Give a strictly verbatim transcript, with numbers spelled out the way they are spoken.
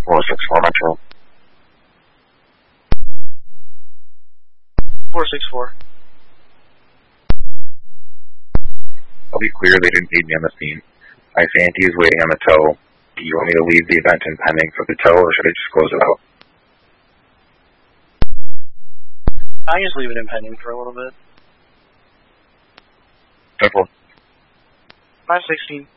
four six four Metro. four six four. I'll be clear, they didn't need me on the scene. I C N T is waiting on the tow. Do you want me to leave the event in pending for the tow, or should I just close it out? I can just leave it in pending for a little bit. Simple. five sixteen.